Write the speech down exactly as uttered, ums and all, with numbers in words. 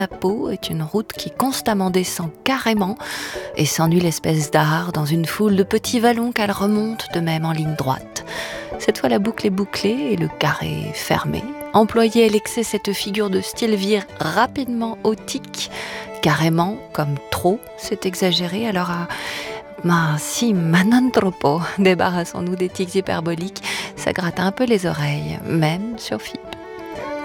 Pau est une route qui constamment descend carrément et s'ennuie l'espèce d'art dans une foule de petits vallons qu'elle remonte de même en ligne droite. Cette fois la boucle est bouclée et le carré est fermé. Employée à l'excès, cette figure de style vire rapidement au tic, carrément, comme trop, c'est exagéré, alors à... Ma si, ma non troppo, débarrassons-nous des tics hyperboliques, ça gratte un peu les oreilles, même sur Fi.